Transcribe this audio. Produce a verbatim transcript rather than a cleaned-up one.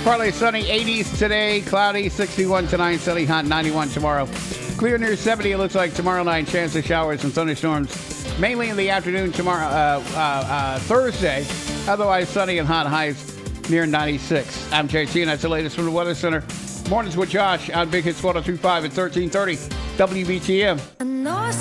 Partly sunny, eighties today, cloudy, sixty-one tonight, sunny, hot, ninety-one tomorrow. Clear near seventy, it looks like tomorrow night, chance of showers and thunderstorms, mainly in the afternoon tomorrow, uh, uh, uh, Thursday. Otherwise, sunny and hot, highs near ninety-six. I'm J T, and that's the latest from the Weather Center. Mornings with Josh on Big Hits one oh two point five at thirteen thirty W B T M.